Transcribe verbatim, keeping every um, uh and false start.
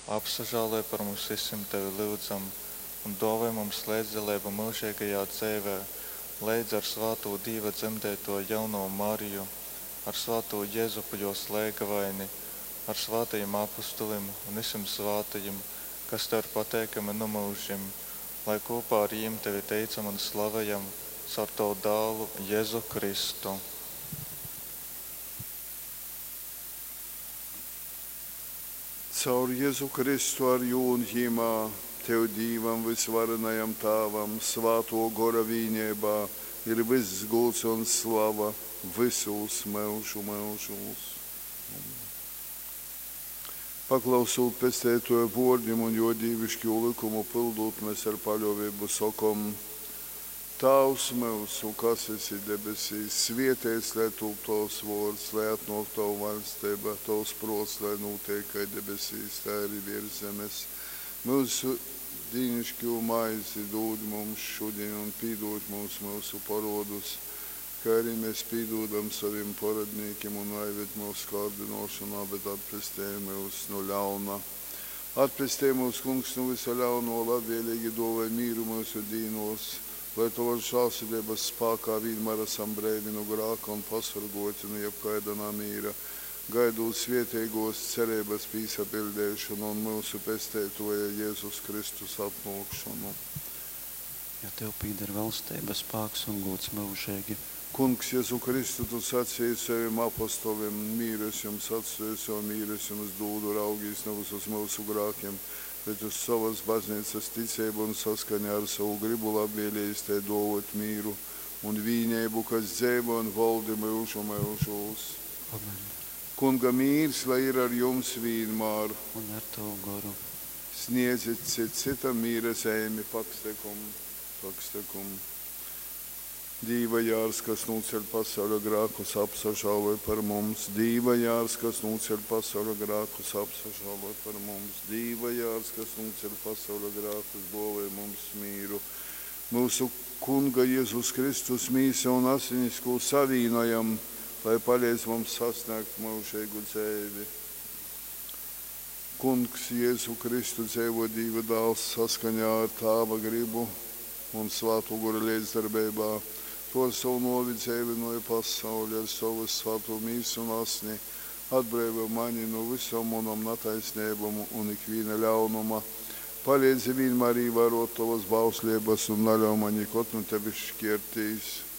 apsažālē par mums visiem tevi lūdzam, un dāvā mums līdzdalību mūžīgajā dzīvē, līdz ar svāto Dieva dzemdēto jauno Mariju, ar svāto Jēzupu jo slēgavaini, ar svātajiem apostuliem un visiem svātajiem, kas tev ir pateikami no mūžiem, lai kopā ar viņiem tevi teicam un slavējam caur tavu dēlu Jēzu Kristu. Caur Jēzu Kristu ar jūn ģimā, Tev Dīvam visvarenajam Tāvam, svāto gora vīņībā, ir viss gods un slava visus mūžu mūžus. Paklausot pestētoja vārdiem un jo dīvišķo likumu pildot, mēs ar paļāvību sakam: Tavs mūsu, kas esi debesīs, svētīts lai top tavs vārds, lai atnāk tavu valstība, tavs prots, lai notiek kā debesīs, tā arī virs zemes. Mūsu dīnišķo maizi dod mums šodien un pīdod mums mūsu parodus, kā arī mēs pīdodam saviem paradniekiem, un aived mūsu kārdinošanā, bet atpestē mūs no ļauna. Atpestē mūs, kungs, no visa ļauno, labvēlīgi dāvāj mīru mūsu dīnos, lai tava žēlsirdības spēkā vienmēr esam brīvi no grēka un pasargoti no jebkaida namīra, gaidot svētīgos cerības piesapildīšanu un mūsu pestētoja Jēzus Kristus atnākšanu. Jo tev pīder valstība, spēks un gods mūžīgi. Kungs, Jēzu Kristu, tu sacīji saviem apostoliem: mīres jums atstāju, savu mīres jums dodu, raugīs nevis uz mūsu grēkiem, bet uz savas baznīcas ticību un saskaņā ar savu gribu labvēlējis tai dāvāt mīru un vienību, kas dzīvo un valda mūžu mūžos. Amen. Kunga mīrs, lai ir ar jums vienmēr. Un ar tavu garu. Sniedziet cit citam mīres ejami pakstekum, pakstekum. Dīva jārs, kas nūceļ pasauļa grākus, apsažāloj par mums. Dīva jārs, kas nūceļ pasauļa grākus, apsažāloj par mums. Dīva jārs, kas nūceļ pasauļa grākus, dāvāj mums mīru. Mūsu Kunga Jēzus Kristus mīsa un asinisko savīnojam, lai palīdz mums sasniegt mūžīgu dzīvi. Kungs Jēzu Kristu dzīvo Dieva dēls saskaņā ar Tāva gribu un svāto gora līdzdarbībā. To ar savu novidzēvinoja pasauli, ar savu svāto mīsu un asni, atbrīvo mani no visam manam netaisnībam un ikviena ļaunuma. Palīdzi vienmēr ievērot tavas bauslības un neļauj mani kaut no tevis šķirtīs.